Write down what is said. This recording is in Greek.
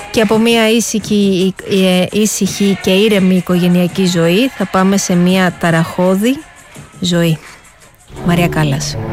Και από μια ήσυχη και ήρεμη οικογενειακή ζωή θα πάμε σε μια ταραχώδη ζωή. Μαρία Κάλλας.